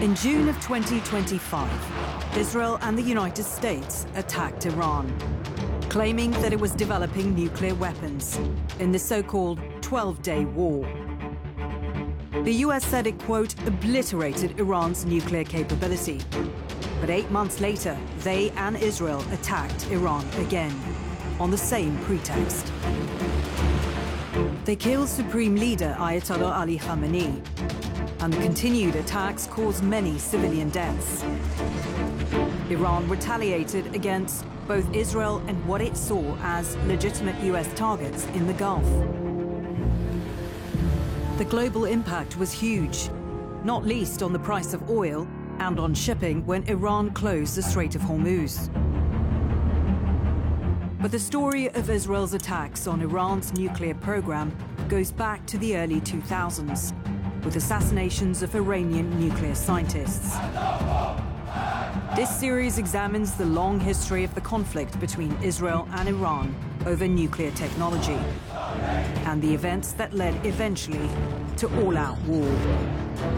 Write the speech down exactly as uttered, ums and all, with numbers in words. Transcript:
In June of twenty twenty-five, Israel and the United States attacked Iran, claiming that it was developing nuclear weapons in the so-called twelve-day war. The U S said it, quote, obliterated Iran's nuclear capability. But eight months later, they and Israel attacked Iran again, on the same pretext. They killed Supreme Leader Ayatollah Ali Khamenei, and the continued attacks caused many civilian deaths. Iran retaliated against both Israel and what it saw as legitimate U S targets in the Gulf. The global impact was huge, not least on the price of oil and on shipping when Iran closed the Strait of Hormuz. But the story of Israel's attacks on Iran's nuclear program goes back to the early two thousands, with assassinations of Iranian nuclear scientists. This series examines the long history of the conflict between Israel and Iran over nuclear technology, and the events that led eventually to all-out war.